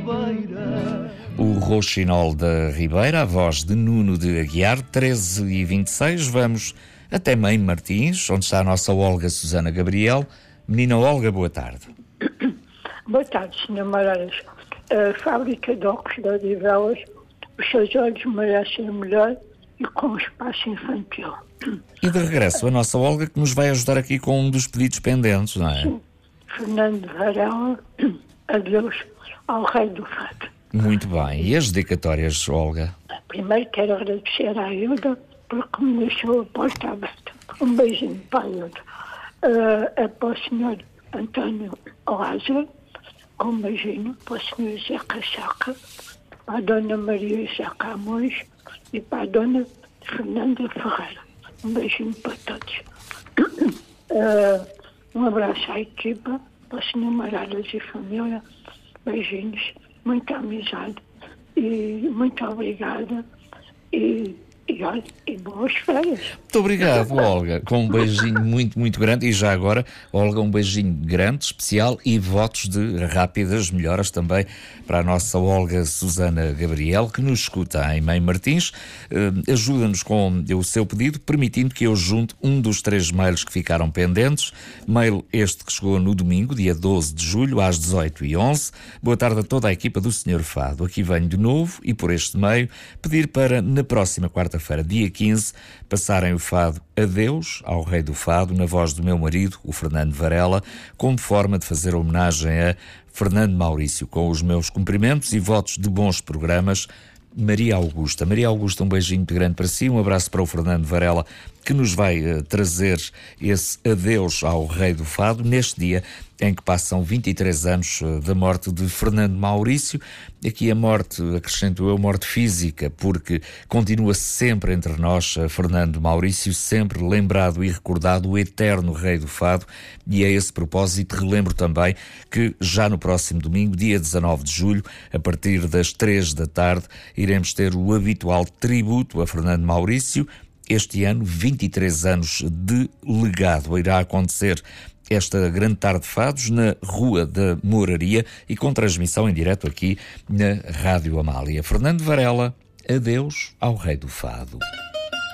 Ribeira. O Rouxinol da Ribeira, a voz de Nuno de Aguiar, 13h26. Vamos até Mãe Martins, onde está a nossa Olga Susana Gabriel. Menina Olga, boa tarde. Boa tarde, Sr. Moraes. A fábrica de óculos de Odivelas, os seus olhos merecem melhor e com espaço infantil. E de regresso a nossa Olga, que nos vai ajudar aqui com um dos pedidos pendentes, não é? Sim. Fernando Varela, adeus ao rei do fado. Muito bem. E as dedicatórias, Olga? Primeiro quero agradecer à Hilda porque me deixou a porta aberta. Um beijinho para a Hilda. É para o Sr. António Lázaro, um beijinho para o Sr. Zé Cachaca, para a Dona Maria José Camões e para a Dona Fernanda Ferreira. Um beijinho para todos. Um abraço à equipa, para o Sr. Maradas e família. Beijinhos, muita amizade e muito obrigada e boas férias. Muito obrigado, Olga, com um beijinho muito, muito grande. E já agora, Olga, um beijinho grande, especial, e votos de rápidas melhoras também para a nossa Olga Susana Gabriel, que nos escuta em Mãe Martins. Ajuda-nos com o seu pedido, permitindo que eu junte um dos 3 mails que ficaram pendentes. Mail este que chegou no domingo, dia 12 de julho, às 18h11. Boa tarde a toda a equipa do Sr. Fado. Aqui venho de novo e por este meio pedir para, na próxima quarta-feira, dia 15, passarem o fado Adeus ao Rei do Fado, na voz do meu marido, o Fernando Varela, como forma de fazer homenagem a Fernando Maurício, com os meus cumprimentos e votos de bons programas. Maria Augusta. Maria Augusta, um beijinho muito grande para si, um abraço para o Fernando Varela, que nos vai trazer esse adeus ao Rei do Fado, neste dia em que passam 23 anos da morte de Fernando Maurício. Aqui a morte, acrescento eu, morte física, porque continua sempre entre nós Fernando Maurício, sempre lembrado e recordado, o eterno Rei do Fado, e a esse propósito relembro também que já no próximo domingo, dia 19 de julho, a partir das 3 da tarde, iremos ter o habitual tributo a Fernando Maurício. Este ano, 23 anos de legado. Irá acontecer esta grande tarde de fados na Rua da Moraria e com transmissão em direto aqui na Rádio Amália. Fernando Varela, adeus ao Rei do Fado.